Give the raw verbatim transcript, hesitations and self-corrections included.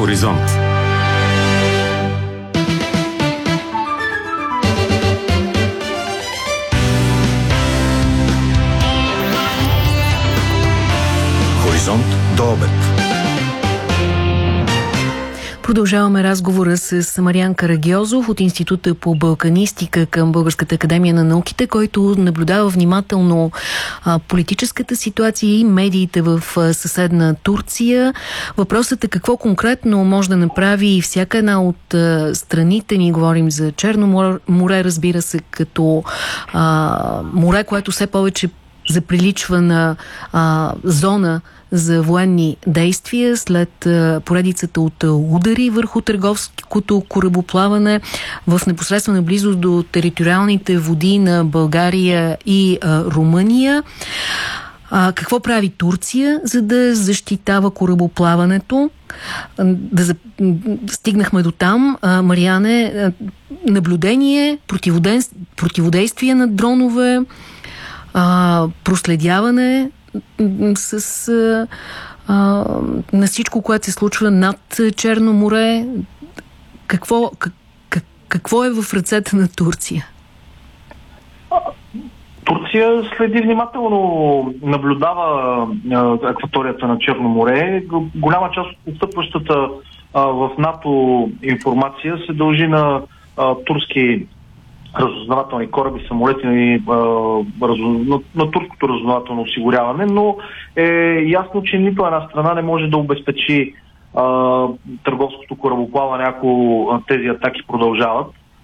Хоризонт. Хоризонт до обед. Продължаваме разговора с Мариан Карагьозов от Института по балканистика към Българската академия на науките, който наблюдава внимателно а, политическата ситуация и медиите в а, съседна Турция. Въпросът е какво конкретно може да направи всяка една от а, страните. Ние говорим за Черно море, разбира се, като а, море, което все повече заприличва на а, зона за военни действия след а, поредицата от а, удари върху търговското корабоплаване в непосредствена близост до териториалните води на България и а, Румъния. А, какво прави Турция, за да защитава корабоплаването? Да, стигнахме до там. А, Мариане, наблюдение, противодействие на дронове, а, проследяване с а, а, на всичко, което се случва над Черно море. Какво, как, как, какво е в ръцете на Турция? Турция следи внимателно, наблюдава а, акваторията на Черно море. Голяма част от постъпващата а, в НАТО информация се дължи на а, турски разузнавателни кораби, самолети и, а, на, на турското разузнавателно осигуряване, но е ясно, че нито една страна не може да обезпечи а, търговското корабоплаване, ако тези атаки продължават.